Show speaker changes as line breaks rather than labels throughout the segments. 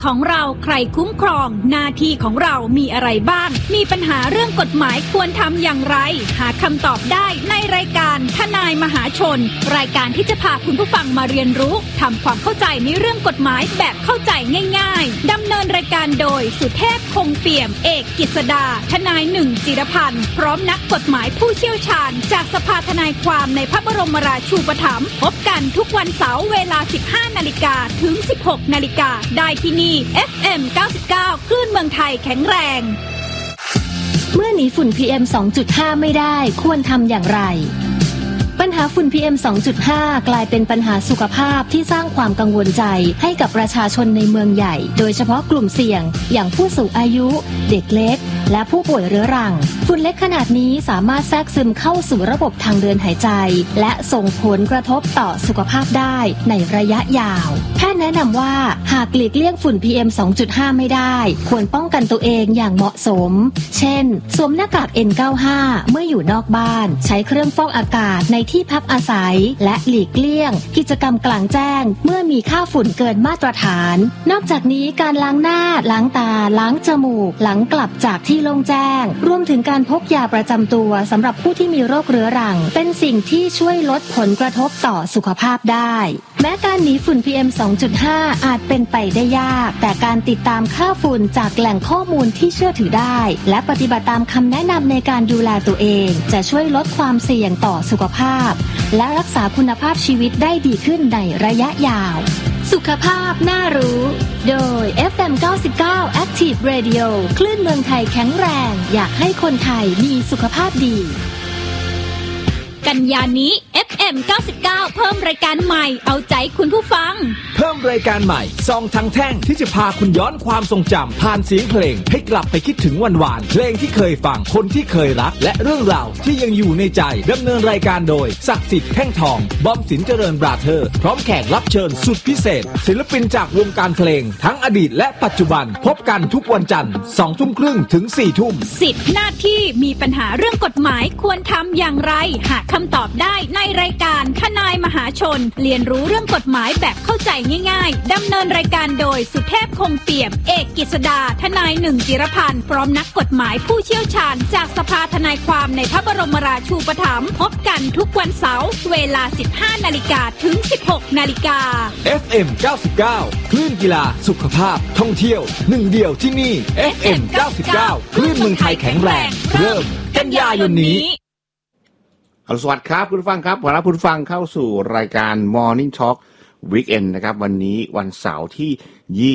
ของเราใครคุ้มครองหน้าที่ของเรามีอะไรบ้างมีปัญหาเรื่องกฎหมายควรทำอย่างไรหาคำตอบได้ในรายการทนายมหาชนรายการที่จะพาคุณผู้ฟังมาเรียนรู้ทำความเข้าใจในเรื่องกฎหมายแบบเข้าใจง่ายๆดำเนินรายการโดยสุเทพคงเปี่ยมเอกกฤษดาทนายหนึ่งจิรพันธ์พร้อมนักกฎหมายผู้เชี่ยวชาญจากสภาทนายความในพระบรมราชูปถัมภ์พบกันทุกวันเสาร์เวลา 15 นาฬิกาถึง 16 นาฬิกาได้ที่นี่FM 99 คลื่นเมืองไทยแข็งแรง
เมื่อหนีฝุ่น PM 2.5 ไม่ได้ควรทำอย่างไรปัญหาฝุ่น PM 2.5 กลายเป็นปัญหาสุขภาพที่สร้างความกังวลใจให้กับประชาชนในเมืองใหญ่โดยเฉพาะกลุ่มเสี่ยงอย่างผู้สูงอายุเด็กเล็กและผู้ป่วยเรื้อรังฝุ่นเล็กขนาดนี้สามารถแทรกซึมเข้าสู่ระบบทางเดินหายใจและส่งผลกระทบต่อสุขภาพได้ในระยะยาวแพทย์แนะนำว่าหากหลีกเลี่ยงฝุ่น PM 2.5 ไม่ได้ควรป้องกันตัวเองอย่างเหมาะสมเช่นสวมหน้ากาก N95 เมื่ออยู่นอกบ้านใช้เครื่องฟอกอากาศในที่พักอาศัยและหลีกเลี่ยงกิจกรรมกลางแจ้งเมื่อมีค่าฝุ่นเกินมาตรฐานนอกจากนี้การล้างหน้าล้างตาล้างจมูกหลังกลับจากที่โล่งแจ้งรวมถึงการพกยาประจำตัวสำหรับผู้ที่มีโรคเรื้อรังเป็นสิ่งที่ช่วยลดผลกระทบต่อสุขภาพได้แม้การหนีฝุ่น PM 2.5 อาจเป็นไปได้ยากแต่การติดตามค่าฝุ่นจากแหล่งข้อมูลที่เชื่อถือได้และปฏิบัติตามคำแนะนำในการดูแลตัวเองจะช่วยลดความเสี่ยงต่อสุขภาพและรักษาคุณภาพชีวิตได้ดีขึ้นในระยะยาวสุขภาพน่ารู้โดย FM 99 Active Radio คลื่นเมืองไทยแข็งแรงอยากให้คนไทยมีสุขภาพดี
กันยานี้ FM 99 เพิ่มรายการใหม่เอาใจคุณผู้ฟัง
เพิ่มรายการใหม่ซองทางแท่งที่จะพาคุณย้อนความทรงจำผ่านเสียงเพลงให้กลับไปคิดถึงวันวานเพลงที่เคยฟังคนที่เคยรักและเรื่องราวที่ยังอยู่ในใจดำเนินรายการโดยศักดิ์สิทธิ์แท่งทองบอมสินเจริญบราเธอร์พร้อมแขกรับเชิญสุดพิเศษศิลปินจากวงการเพลงทั้งอดีตและปัจจุบันพบกันทุกวันจันทร์ 20:30 ถึง 4:00
10 หน้าที่มีปัญหาเรื่องกฎหมายควรทำอย่างไรหาคำตอบได้ในรายการทนายมหาชนเรียนรู้เรื่องกฎหมายแบบเข้าใจง่ายๆดำเนินรายการโดยสุเทพคงเปี่ยมเอกกฤษดาทนายหนึ่งจิรพันธ์พร้อมนักกฎหมายผู้เชี่ยวชาญจากสภาทนายความในพระบรมราชูปถัมภ์พบกันทุกวันเสาร์เวลา 15 นาฬิกาถึง 16 นาฬิกา
FM 99 คลื่นกีฬาสุขภาพท่องเที่ยวหนึ่งเดียวที่นี่ FM 99 คลื่นเมืองไทยแข็งแรงเริ่มกันยายนนี้
สวัสดีครับคุณผู้ฟังครับขอรับคุณผู้ฟังเข้าสู่รายการ Morning Talk Weekend นะครับวันนี้วันเสาร์ที่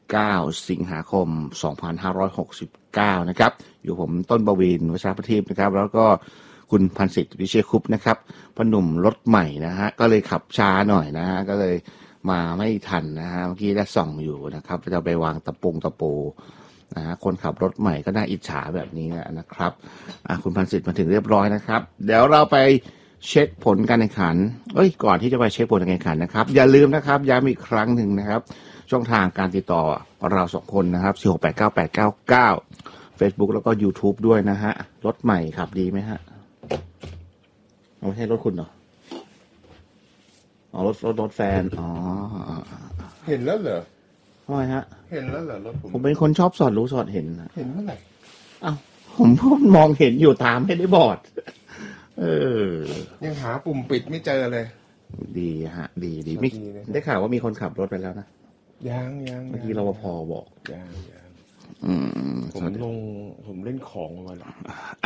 29สิงหาคม2569นะครับอยู่ผมต้นบวินทร์วชรประทีปนะครับแล้วก็คุณพันศิษฐ์วิเชียรคุปนะครับพ่อหนุ่มรถใหม่นะฮะก็เลยขับช้าหน่อยนะฮะก็เลยมาไม่ทันนะฮะเมื่อกี้ได้ส่องอยู่นะครับจะไปวางตะปูนะฮะคนขับรถใหม่ก็น่าอิจฉาแบบนี้นะครับคุณพันศิษฐ์มาถึงเรียบร้อยนะครับเดี๋ยวเราไปเช็คผลการแข่งขันก่อนที่จะไปเช็คผลการแข่งขันนะครับอย่าลืมนะครับย้ำอีกครั้งหนึ่งนะครับช่องทางการติดต่อเราสองคนนะครับ4689899 Facebook แล้วก็ YouTube ด้วยนะฮะรถใหม่ขับดีไหมฮะไม่ใช่รถคุณเหรอรถแฟน
เห็นแล้วเหรอ
ทำไมฮะ
เห็นแล้วเหรอรถผม
เป็นคนชอบสอดรู้สอดเห็น
เห็นเมื่อไหร่
ผมมองเห็นอยู่ตามไม่ได้บอด
ยังหาปุ่มปิดไม่เจอเลย
ดีฮะดีไม่ได้ข่าวว่ามีคนขับรถไปแล้วนะ
ยัง
เมื่อกี้รปภบอก
ยังผมเล่นของมาแล้ว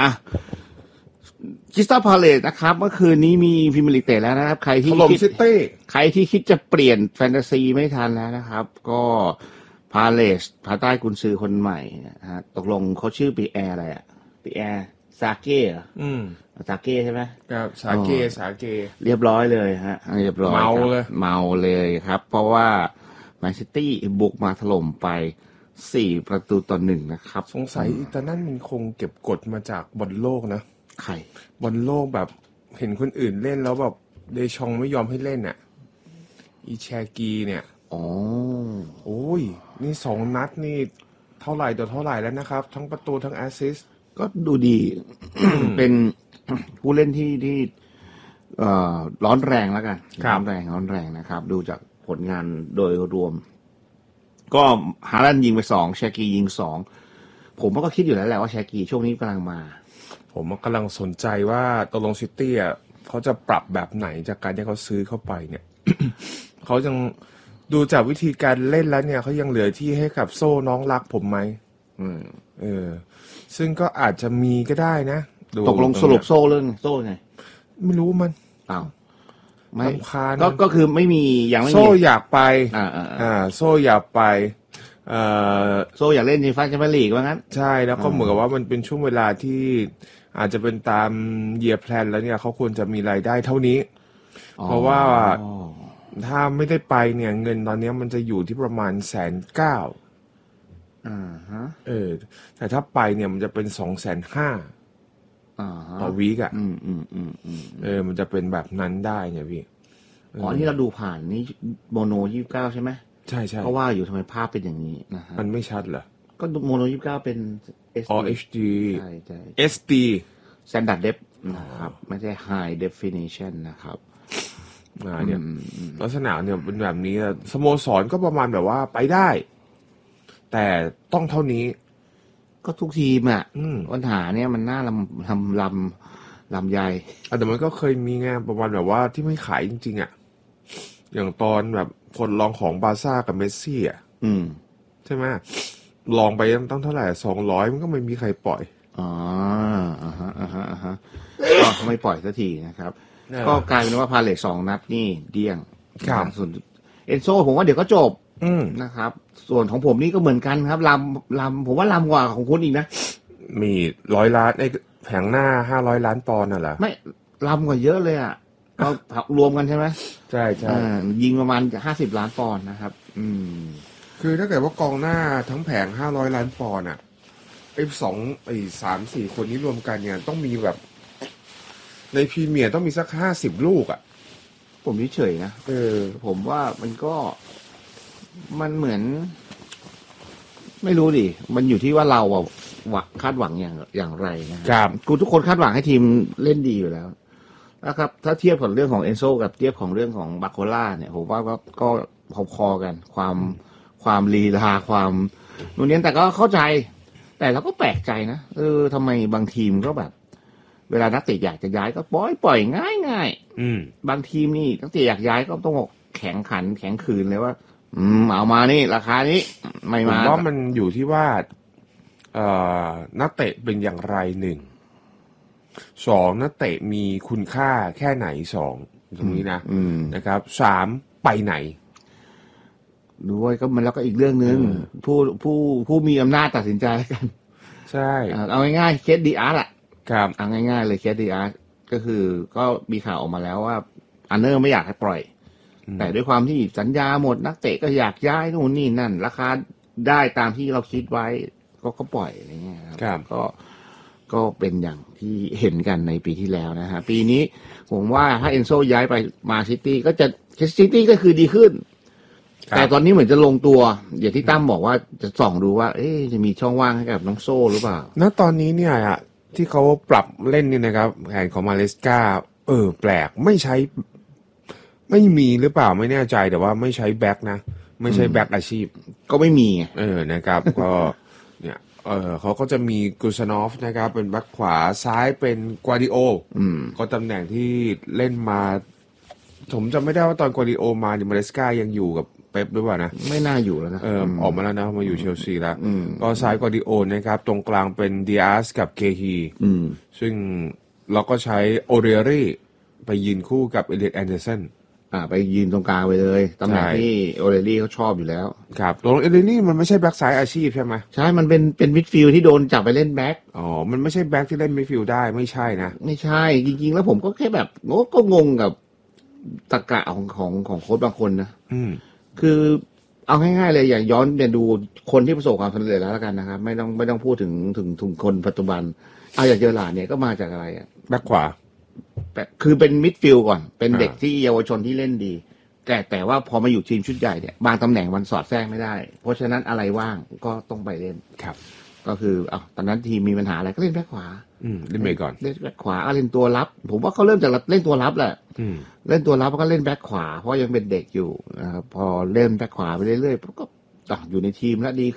คริสตัลพาเลซนะครับเมื่อคืนนี้มีพรีเมียร์ลีกเตะแล้วนะครับใครที่คิดจะเปลี่ยนแฟนตาซีไม่ทันแล้วนะครับก็พาเลซภายใต้กุนซือคนใหม่นะฮะตกลงเขาชื่อปีแอร์อะไรอ่ะปีแอร์ซาเก้เหรอซาเก้ใช่ไหม
ครับซาเก้
เรียบร้อยเลยฮะเรียบร้อยเมาเลยครับเพราะว่าแมนซิตี้บุกมาถล่มไป4-1นะครับ
สงสัยตอนนั้นมันคงเก็บกดมาจากบอลโลกนะ
ใคร
บอลโลกแบบเห็นคนอื่นเล่นแล้วแบบเดชองไม่ยอมให้เล่นอ่ะอีแชกีเนี่ยโอ้ยนี่2นัดนี่เท่าไหร่ต่อเท่าไหร่แล้วนะครับทั้งประตูทั้งแอสซิสต์
ก็ดูดี เป็นผู้เล่นที่ร้อนแรงแล้วกันร้อนแรงนะครับดูจากผลงานโดยรวมก็ฮาลันด์ยิงไป2แชกียิง2ผมก็คิดอยู่แล้วแหละว่าแชกีช่วงนี้กำลังมา
ผมกำลังสนใจว่าตกลงซิตี้อ่ะเขาจะปรับแบบไหนจากการที่เขาซื้อเข้าไปเนี่ย เขายังดูจากวิธีการเล่นแล้วเนี่ยเขายังเหลือที่ให้กับโซ่น้องรักผมไหมซึ่งก็อาจจะมีก็ได้นะ
ตกลงสรุปโซ่เรื่องโซ่ไง
ไม่รู้มัน
ไม่ก็คือไม่มียังไม่มี
โซ่อยากไปโซ่อยากไป
โซ่อยากเล่นในฟ้าแชมเปี้ยนลีกว่างั้น
ใช่แล้วก็เหมือนกับว่ามันเป็นช่วงเวลาที่อาจจะเป็นตามเยียร์แพลนแล้วเนี่ยเขาควรจะมีรายได้เท่านี้เพราะว่าถ้าไม่ได้ไปเนี่ยเงินตอนนี้มันจะอยู่ที่ประมาณ190,000แต่ถ้าไปเนี่ยมันจะเป็น250,000ต่อวีคอ่ะมันจะเป็นแบบนั้นได้เนี่ยพี่
นี่เราดูผ่านนี่โมโน29ใช่ไหม
ใช่
เพราะว่าอยู่ทำไมภาพเป็นอย่างนี้นะฮะ
มันไม่ชัดเหรอ
ก็โมโน29เป็น
HD SD
Standard Depth นะครับไม่ใช่ High Definition นะครับ
เนี่ยลักษณะเนี่ยเป็นแบบนี้สโมสรก็ประมาณแบบว่าไปได้แต่ต้องเท่านี้
ก็ทุกทีมอ่ะปัญหาเนี่ยมันน่าลำใหญ่
แต่มันก็เคยมีไงประมาณแบบว่าที่ไม่ขายจริงๆอ่ะอย่างตอนแบบคนลองของบาร์ซ่ากับเมสซี่อ่ะใช่ไหมลองไปตั้งเท่าไหร่200มันก็ไม่มีใครปล่อย
ก็ไม่ปล่อยสักทีนะครับก็กลายเป็นว่าพาเลท2นัดนี่เดี้ยงส่วนเอนโซผมว่าเดี๋ยวก็จบนะครับส่วนของผมนี่ก็เหมือนกันครับลำผมว่าลำกว่าของคุณอีกนะ
มี100 ล้านไอ้แผงหน้า500 ล้านปอนด์น่ะเหรอ
ไม่ลำกว่าเยอะเลยอ่ะก็รวมกันใช่ไหม
ใช่ใช่
ยิงประมาณ50 ล้านปอนด์นะครับ
คือถ้าเกิดว่ากองหน้าทั้งแผง500 ล้านปอนด์อ่ะ3-4 คนนี้รวมกันเนี่ยต้องมีแบบในพรีเมียร์ต้องมีสัก50 ลูกอ่ะ
ผมเฉยๆนะผมว่ามันก็มันเหมือนไม่รู้ดิมันอยู่ที่ว่าเราคาดหวังอย่างไรนะครับกูทุกคนคาดหวังให้ทีมเล่นดีอยู่แล้วนะครับถ้าเทียบกับเรื่องของเอนโซกับเทียบของเรื่องของบาโคล่าเนี่ยผมว่าก็พอๆกันความลีลาความนู่นนี่แต่ก็เข้าใจแต่เราก็แปลกใจนะทำไมบางทีมก็แบบเวลานักเตะอยากจะย้ายก็ปล่อยง่ายบางทีมนี่นักเตะอยากย้ายก็ต้องแข็งขืนเลยว่าเอามานี่ราคานี้ไม่มา
ผมว่ามันอยู่ที่ว่านักเตะเป็นอย่างไร1 2นักเตะมีคุณค่าแค่ไหน2ตรงนี้นะนะครับ3ไปไหน
ด้วยก็มันแล้วก็อีกเรื่องนึงผู้มีอำนาจตัดสินใจกัน
ใช่
เอาง่ายๆเคสดีอาร์ตอะ
ครับ
เอาง่ายๆเลยเคสดีอาร์ตก็คือก็มีข่าวออกมาแล้วว่าอันเนอร์ไม่อยากให้ปล่อยแต่ด้วยความที่สัญญาหมดนักเตะก็อยากย้ายนู่นนี่นั่นราคาได้ตามที่เราคิดไว้ก็ปล่อยอะไรเงี้ยครับก็เป็นอย่างที่เห็นกันในปีที่แล้วนะฮะปีนี้ผมว่าถ้าเอนโซย้ายไปมาซิตี้ก็จะซิตี้ก็คือดีขึ้นแต่ตอนนี้เหมือนจะลงตัวอย่างที่ตั้มบอกว่าจะส่องดูว่าจะมีช่องว่างให้กับน้องโซ่หรือเปล่า
ณตอนนี้เนี่ยที่เขาปรับเล่นนี่นะครับแผนของมาเลสกาแปลกไม่มีหรือเปล่าไม่แน่ใจแต่ว่าไม่ใช้แบ็คนะไม่ใช่แบ็คอาชีพ
ก็ไม่มี
นะครับก็เนี่ยเขาก็จะมีกูซานอฟนะครับเป็นแบ็คขวาซ้ายเป็นกวาดิโอก็ตำแหน่งที่เล่นมาผมจำไม่ได้ว่าตอนกวาดิโอมาเนี่ยมาเลสกายังอยู่กับเป๊ปหรือเปล่านะ
ไม่น่าอยู่แล้วนะ
ออกมาแล้วนะมาอยู่เชลซีแล้วก็ซ้ายกวาดิโอนะครับตรงกลางเป็นดิอาสกับเกฮีซึ่งเราก็ใช้โอเรรี่ไปยืนคู่กับเอเลียตแอนเดอร์สัน
ไปยืนตรงกลางไปเลยตำแหน่งที่โอเรลี่เขาชอบอยู่แล้ว
ครับตรงเอเรลี่มันไม่ใช่แบ็คซ้ายอาชีพใช่ไหม
ใช่มันเป็นมิดฟิลด์ที่โดนจับไปเล่นแบ็ค
มันไม่ใช่แบ็คที่เล่นมิดฟิลด์ได้ไม่ใช่นะ
ไม่ใช่จริงๆแล้วผมก็แค่แบบก็งงกับตรรกะของโค้ชบางคนนะคือเอาง่ายๆเลยอย่างย้อนไปดูคนที่ประสบความสำเร็จแล้วกันนะครับไม่ต้องพูดถึงคนปัจจุบันอย่างเจอหลาดเนี่ยก็มาจากอะไร
แบ็คขวา
คือเป็นมิดฟิลด์ก่อนเป็นเด็กที่เยาวชนที่เล่นดีแต่ว่าพอมาอยู่ทีมชุดใหญ่เนี่ยบางตำแหน่งมันสอดแทรกไม่ได้เพราะฉะนั้นอะไรว่างก็ต้องไปเล่น
ครับ
ก็คือตอนนั้นทีมมีปัญหาอะไรก็เล่นแบ็คขวา
เล่นไปก่อน
เล่นแบ็คขวาเล่นตัวรับผมว่าเขาเริ่มจากเล่นตัวรับแหละเล่นตัวรับก็เล่นแบ็คขวาเพราะยังเป็นเด็กอยู่นะครับพอเล่นแบ็คขวาไปเรื่อยๆก็อยู่ในทีมและดี